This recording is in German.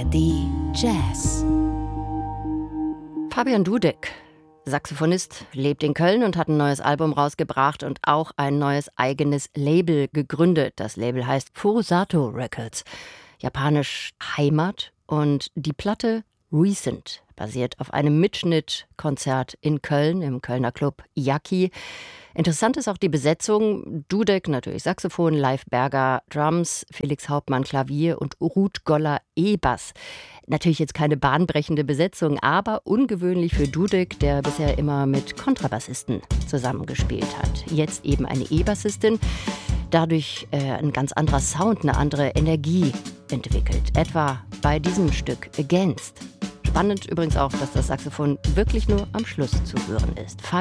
ARD Jazz. Fabian Dudek, Saxophonist, lebt in Köln und hat ein neues Album rausgebracht und auch ein neues eigenes Label gegründet. Das Label heißt Furusato Records, japanisch Heimat, und die Platte Recent basiert auf einem Mitschnittkonzert in Köln im Kölner Club Yaki. Interessant ist auch die Besetzung. Dudek natürlich Saxophon, Leif Berger Drums, Felix Hauptmann Klavier und Ruth Goller E-Bass. Natürlich jetzt keine bahnbrechende Besetzung, aber ungewöhnlich für Dudek, der bisher immer mit Kontrabassisten zusammengespielt hat. Jetzt eben eine E-Bassistin. Dadurch ein ganz anderer Sound, eine andere Energie entwickelt. Etwa bei diesem Stück Against. Spannend übrigens auch, dass das Saxophon wirklich nur am Schluss zu hören ist.